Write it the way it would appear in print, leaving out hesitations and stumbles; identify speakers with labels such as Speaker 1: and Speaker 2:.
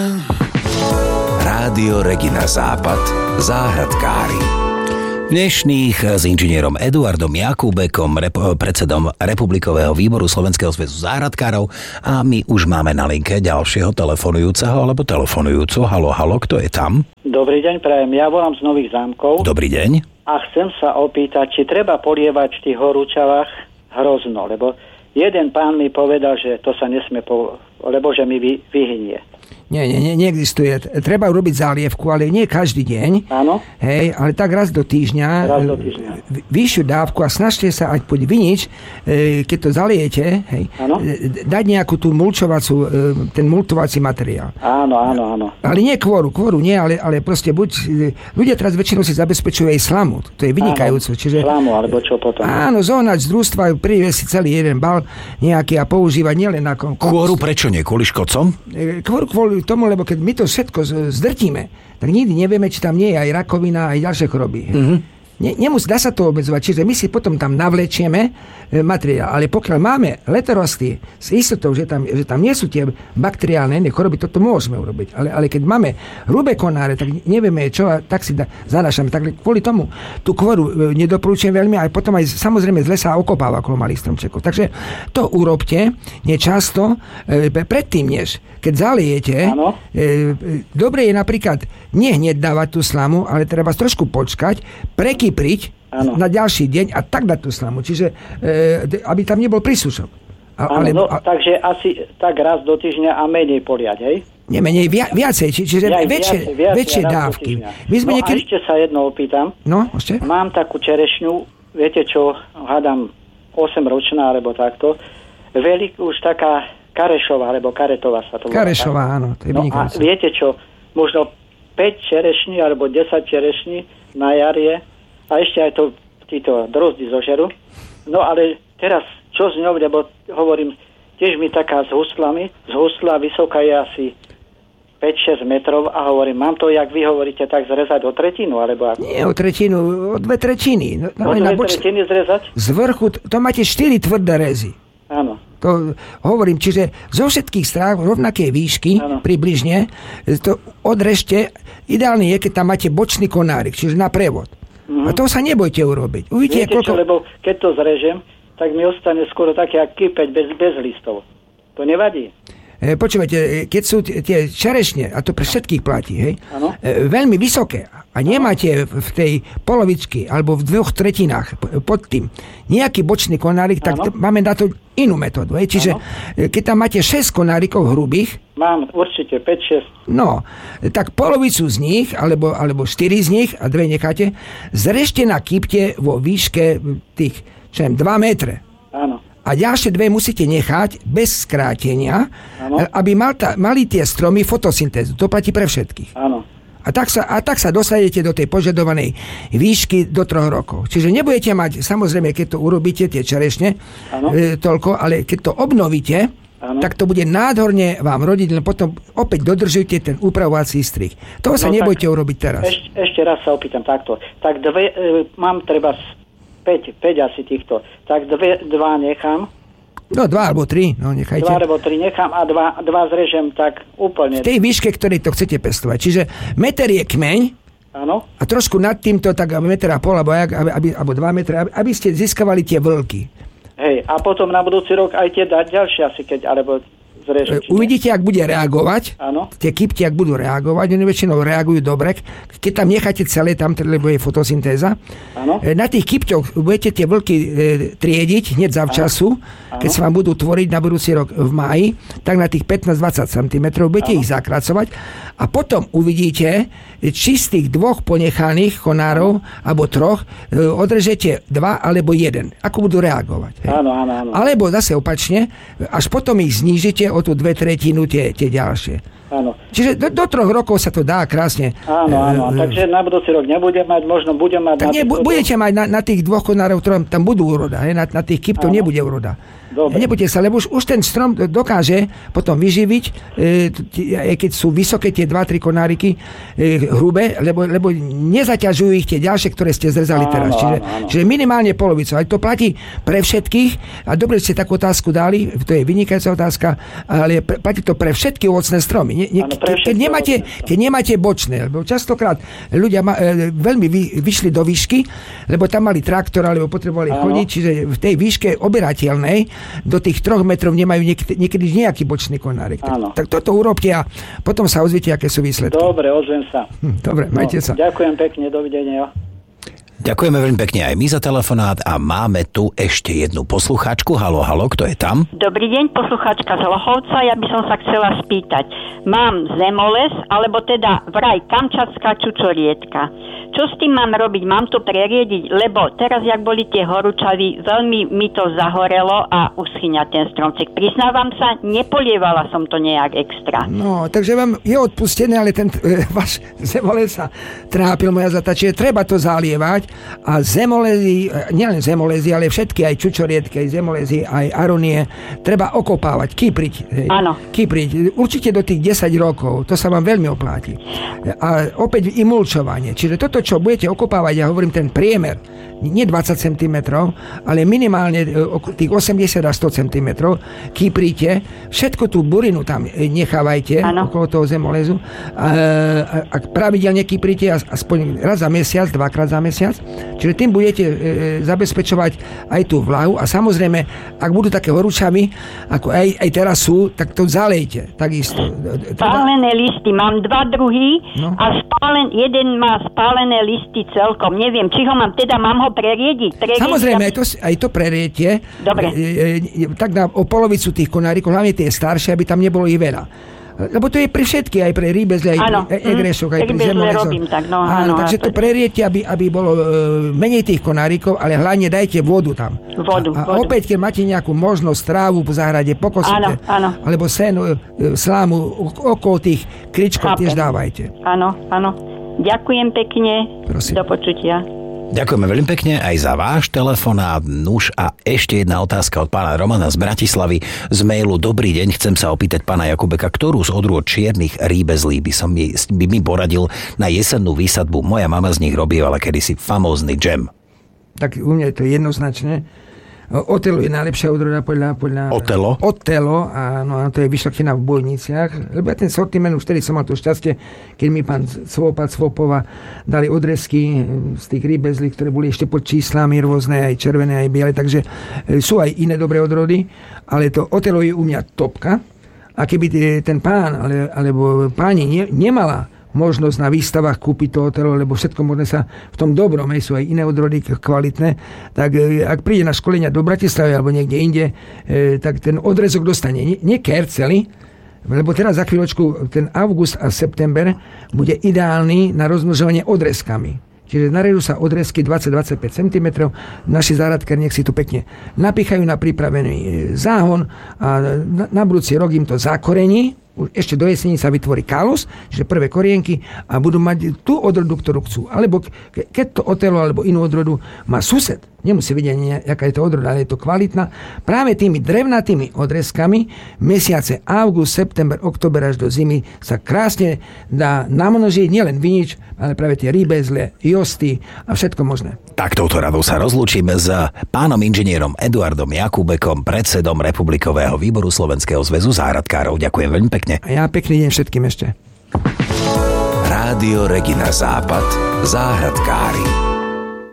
Speaker 1: Rádio Regina Západ. Záhradkári. Dnešných s inžinierom Eduardom Jakubekom, predsedom Republikového výboru Slovenského zväzu záhradkárov, a my už máme na linke ďalšieho telefonujúceho alebo telefonujúcu. Haló, kto je tam?
Speaker 2: Dobrý deň, prajem. Ja volám z Nových Zámkov.
Speaker 1: Dobrý deň.
Speaker 2: A chcem sa opýtať, či treba polievať v tých horúčavách hrozno, lebo jeden pán mi povedal, že to sa nesmie, lebo že mi vyhynie.
Speaker 3: Neexistuje. Treba urobiť zálievku, ale nie každý deň.
Speaker 2: Áno.
Speaker 3: Hej, ale tak raz do týždňa. Vyššiu dávku a snažte sa aj poď vinič, keď to zaliete, hej, dať nejakú tú ten multovací materiál.
Speaker 2: Áno.
Speaker 3: Ale nie kvoru nie, ale proste buď ľudia teraz väčšinou si zabezpečujú aj slamu. To je vynikajúco. Čiže
Speaker 2: slamu, alebo čo potom?
Speaker 3: Áno, zohnať z družstva, priviesť si celý jeden bal nejaký a používať nielen na
Speaker 1: kôru prečo nie? Kvôli škodcom?
Speaker 3: Kvôli tomu, lebo keď my to všetko zdrtíme, tak nikdy nevieme, či tam nie je aj rakovina, aj ďalšie choroby. Dá sa to obmedzovať, čiže my si potom tam navlečieme materiál, ale pokiaľ máme letorosty s istotou, že tam nie sú tie bakteriálne choroby, toto môžeme urobiť. Ale keď máme hrubé konáre, tak nevieme čo, tak si zanášame. Tak kvôli tomu tú kvoru nedoporučujem veľmi, aj potom aj samozrejme z lesa okopáva okolo malých stromčekov. Takže to urobte nečasto, predtým než keď zalijete, dobre je napríklad nie hneď dávať tú slamu, ale treba trošku počkať, prekypriť na ďalší deň a tak dať tú slamu. Čiže aby tam nebol prísušok.
Speaker 2: Takže asi tak raz do týždňa a menej poliať, hej?
Speaker 3: Nemenej, viacej, čiže väčšie dávky. My sme
Speaker 2: a ešte sa jedno opýtam.
Speaker 3: No, ešte?
Speaker 2: Mám takú čerešňu, viete čo, hádam 8-ročná, alebo takto. Už taká Karešová, alebo Karetová sa to volá.
Speaker 3: Karešová, áno. To je
Speaker 2: a viete čo, možno 5 čerešní, alebo 10 čerešní na jarie a ešte aj to títo drozdy zožerú. No ale teraz, čo s ňou, lebo hovorím, tiež mi taká z husla vysoká je asi 5-6 metrov a hovorím, mám to, jak vy hovoríte, tak zrezať o tretinu, alebo ako?
Speaker 3: Nie o tretinu, o 2/3.
Speaker 2: O 2/3 zrezať?
Speaker 3: Z vrchu, to máte 4 tvrdé rezy.
Speaker 2: Áno.
Speaker 3: To hovorím, čiže zo všetkých strán rovnakej výšky, približne, to odrežte. Ideálne je, keď tam máte bočný konárik, čiže na prevod. A to sa nebojte urobiť.
Speaker 2: Viete čo, lebo keď to zrežem, tak mi ostane skoro také, jak kypeť bez listov. To nevadí?
Speaker 3: Počúvajte, keď sú tie čerešne, a to pre všetkých platí, hej, veľmi vysoké a nemáte v tej polovičky alebo v 2/3 pod tým nejaký bočný konárik, tak máme na to inú metódu. Hej. Čiže keď tam máte 6 konárikov hrubých,
Speaker 2: mám určite 5-6.
Speaker 3: No, tak polovicu z nich, alebo 4 z nich, a 2 necháte, zrežte na kypte vo výške tých 2 metre. Áno. A ďalšie 2 musíte nechať bez skrátenia, aby mali tie stromy fotosyntézu. To platí pre všetkých.
Speaker 2: Áno.
Speaker 3: A tak sa dostanete do tej požadovanej výšky do 3 rokov. Čiže nebudete mať, samozrejme, keď to urobíte, tie čerešne, toľko, ale keď to obnovíte, tak to bude nádhorne vám rodiť, len potom opäť dodržujte ten upravovací strih. Toho sa nebojte urobiť teraz.
Speaker 2: Ešte raz sa opýtam takto. Tak mám treba 5 asi týchto. Tak 2 nechám.
Speaker 3: No 2 alebo 3, nechajte.
Speaker 2: 2 alebo 3 nechám a 2 zrežem tak úplne.
Speaker 3: V tej výške, ktorej to chcete pestovať. Čiže meter je kmeň.
Speaker 2: Áno.
Speaker 3: A trošku nad týmto tak 1,5 metra alebo 2 metre, aby ste získavali tie vlky.
Speaker 2: Hej, a potom na budúci rok aj tie dať ďalšie asi, keď, alebo zrežem.
Speaker 3: Uvidíte, ak bude reagovať.
Speaker 2: Áno.
Speaker 3: Tie kypty, ak budú reagovať, oni väčšinou reagujú dobre. Keď tam necháte celé, tam, lebo je fotosyntéza. Áno. Na tých kypťoch budete tie vlky triediť hneď zavčasu. Keď sa vám budú tvoriť na budúci rok v máji, tak na tých 15-20 cm budete ich zakracovať a potom uvidíte, či z tých 2 ponechaných konárov alebo 3 odrežete 2 alebo 1. Ako budú reagovať.
Speaker 2: Áno.
Speaker 3: Alebo zase opačne, až potom ich znížite o tú 2/3 tie ďalšie.
Speaker 2: Áno.
Speaker 3: Čiže do 3 rokov sa to dá krásne.
Speaker 2: Áno. Takže na budúci rok nebudem mať, možno budem mať...
Speaker 3: Tak budete mať na tých 2 konárov, ktorom tam budú úroda. Na tých kyptov nebude úroda. Nebudete sa, lebo už ten strom dokáže potom vyživiť, keď sú vysoké tie 2-3 konáriky hrubé, lebo nezaťažujú ich tie ďalšie, ktoré ste zrezali teraz. Čiže minimálne polovicu. Aj to platí pre všetkých. A dobre ste takú otázku dali, to je vynikajúca otázka, ale platí to pre všetky ovocné stromy. zemi. Keď nemáte bočné, lebo častokrát ľudia veľmi vyšli do výšky, lebo tam mali traktor, alebo potrebovali chodiť, čiže v tej výške oberateľnej do tých 3 metrov nemajú niekedy nejaký bočný konárik. Tak toto urobte a potom sa ozviete, aké sú výsledky.
Speaker 2: Dobre, ozvem sa.
Speaker 3: Dobre, majte sa.
Speaker 2: Ďakujem pekne, dovidenia.
Speaker 1: Ďakujeme veľmi pekne aj my za telefonát a máme tu ešte jednu poslucháčku. Haló, kto je tam?
Speaker 4: Dobrý deň, poslucháčka z Lochovca. Ja by som sa chcela spýtať. Mám zemoles, alebo teda vraj kamčatská čučorietka. Čo s tým mám robiť? Mám to preriediť? Lebo teraz, jak boli tie horúčavy, veľmi mi to zahorelo a uschyňa ten stromček. Priznávam sa, nepolievala som to nejak extra.
Speaker 3: No, takže vám je odpustené, ale ten váš zemoles sa trápil, moja zata, čiže treba to zalievať a zemolezy, nielen zemolezy, ale všetky aj čučorietky, aj zemolezy, aj aronie, treba okopávať, kypriť.
Speaker 4: Áno.
Speaker 3: Kypriť. Určite do tých 10 rokov, to sa vám veľmi opláti. A opäť imulčovanie, čiže toto, čo budete okopávať, ja hovorím ten priemer, nie 20 cm, ale minimálne tých 80 a 100 cm, kyprite, všetko tú burinu tam nechávajte okolo toho zemolezu a pravidelne kyprite aspoň raz za mesiac, 2-krát za mesiac, čiže tým budete zabezpečovať aj tú vlahu a samozrejme, ak budú také horúčavy, ako aj teraz sú, tak to zalejte, takisto.
Speaker 4: Spálené listy, mám 2 druhy a jeden má spálené listy celkom. Neviem, či ho mám ho preriediť.
Speaker 3: Samozrejme, aj to preriete.
Speaker 4: Dobre.
Speaker 3: Tak o polovicu tých konárikov, hlavne tie staršie, aby tam nebolo ich veľa. Lebo to je pre všetky, aj pre rýbezle, aj pre egrešok, aj pre zemolezok. Takže to preriete, aby bolo menej tých konárikov, ale hlavne dajte vodu tam.
Speaker 4: Vodu.
Speaker 3: Opäť, keď máte nejakú možnosť trávu v záhrade, pokosíte, alebo senu, slámu okolo tých kričkov tiež dávajte.
Speaker 4: Áno. Ďakujem pekne.
Speaker 3: Prosím.
Speaker 4: Do počutia.
Speaker 1: Ďakujeme veľmi pekne aj za váš telefonát. Nuž a ešte jedna otázka od pána Romana z Bratislavy z mailu. Dobrý deň, chcem sa opýtať pána Jakubeka, ktorú z odrôd čiernych rýbezlí by mi poradil na jesennú výsadbu. Moja mama z nich robievala kedysi famózny džem.
Speaker 3: Tak u mňa je to jednoznačne. Otelo je najlepšia odroda podľa...
Speaker 1: Otelo?
Speaker 3: Otelo, áno, to je vyšľachtená v Bojniciach. Lebo ja ten sortiment, už vtedy som mal to šťastie, keď mi pán Svopova dali odrezky z tých rýbezlí, ktoré boli ešte pod číslami rôzne, aj červené, aj biele, takže sú aj iné dobré odrody, ale to otelo je u mňa topka. A keby ten pán, alebo páni nemala možnosť na výstavách kúpiť to otelo, lebo všetko možné sa v tom dobrom, sú aj iné odrody kvalitné, tak ak príde na školenia do Bratislavy alebo niekde inde, tak ten odrezok dostane nie kerceli, lebo teraz za chvíľočku ten august a september bude ideálny na rozmnožovanie odrezkami. Čiže narejú sa odrezky 20-25 cm, naši záhradkári nech si tu pekne napichajú na pripravený záhon a na budúci rok im to zakorení. Ešte do jeseni sa vytvorí kalus, čiže prvé korienky a budú mať tú odrodu, ktorú chcú. Alebo keď to otelo alebo inú odrodu má sused, nemusí vidieť, aká je to odroda, ale je to kvalitná. Práve tými drevnatými odrezkami mesiace august, september, október až do zimy sa krásne dá namnožiť nielen vinič, ale práve tie rýbezle, josty a všetko možné.
Speaker 1: Tak touto radou sa rozlúčime s pánom inžinierom Eduardom Jakubekom, predsedom Republikového výboru Slovenského zväzu záhradkárov. Ďakujem veľmi pekne.
Speaker 3: A ja pekný deň všetkým ešte.
Speaker 1: Rádio Regina Západ, záhradkári.